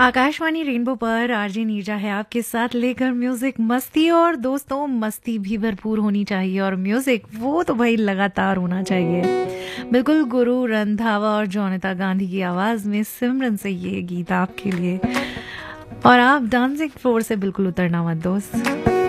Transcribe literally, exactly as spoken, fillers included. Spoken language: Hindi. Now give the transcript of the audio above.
आकाशवाणी रेनबो पर आरजे नीरजा है आपके साथ लेकर म्यूजिक मस्ती। और दोस्तों, मस्ती भी भरपूर होनी चाहिए और म्यूजिक वो तो भाई लगातार होना चाहिए। बिल्कुल गुरु रंधावा और जोनिता गांधी की आवाज में सिमरन से ये गीत आपके लिए। और आप डांसिंग फ्लोर से बिल्कुल उतरना मत दोस्त।